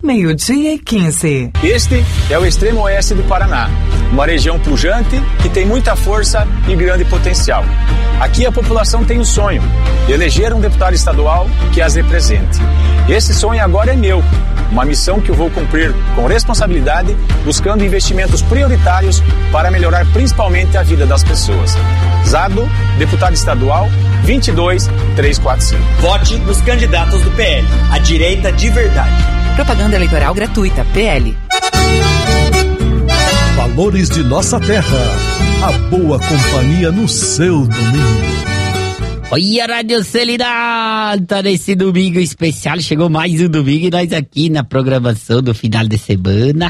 12h15. Este é o extremo oeste do Paraná, uma região pujante que tem muita força e grande potencial. Aqui a população tem um sonho, eleger um deputado estadual que as represente. Esse sonho agora é meu, uma missão que eu vou cumprir com responsabilidade, buscando investimentos prioritários para melhorar principalmente a vida das pessoas. Zado, deputado estadual 22345. Vote nos candidatos do PL, a direita de verdade. Propaganda eleitoral gratuita, PL. Valores de nossa terra. A boa companhia no seu domingo. Olha a Rádio Selinalta nesse domingo especial. Chegou mais um domingo e nós aqui na programação do final de semana.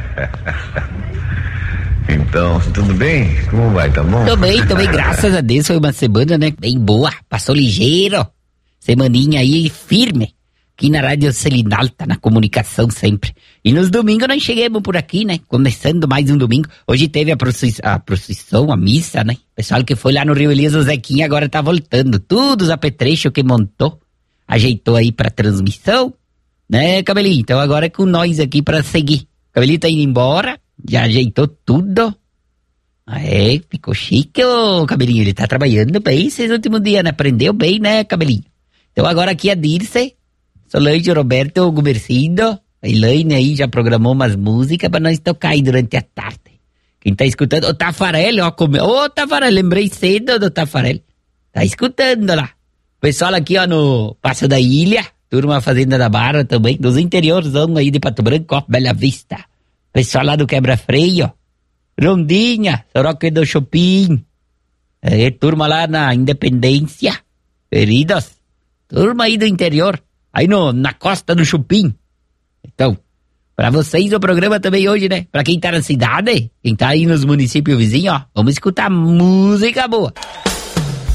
Então, tudo bem? Como vai? Tá bom? Tô bem, graças a Deus. Foi uma semana, né? Bem boa, passou ligeiro. Semaninha aí firme. Aqui na Rádio Selinalta, na comunicação sempre. E nos domingos nós chegamos por aqui, né? Começando mais um domingo. Hoje teve a procissão, a missa, né? O pessoal que foi lá no Rio Elias, o Zequinha, agora tá voltando. Tudo os apetrechos que montou, ajeitou aí pra transmissão, né, Cabelinho? Então agora é com nós aqui pra seguir. O Cabelinho tá indo embora, já ajeitou tudo. Ficou chique, ô Cabelinho. Ele tá trabalhando bem esses últimos dias, né? Aprendeu bem, né, Cabelinho? Então agora aqui a Dirce, Solange, Roberto, Gumercindo, a Elaine aí já programou umas músicas pra nós tocar aí durante a tarde. Quem tá escutando, o Tafarel, Tafarel, lembrei cedo do Tafarel. Tá escutando lá. O pessoal aqui, ó, no Passo da Ilha, turma Fazenda da Barra também, dos interiorzão aí de Pato Branco, ó, Bela Vista. Pessoal lá do Quebra-Freio, Rondinha, Soroca do Shopping. Turma lá na Independência, Feridas. Turma aí do interior. Aí na costa do Chupim. Então, pra vocês o programa também hoje, né? Pra quem tá na cidade, quem tá aí nos municípios vizinhos, ó, vamos escutar música boa.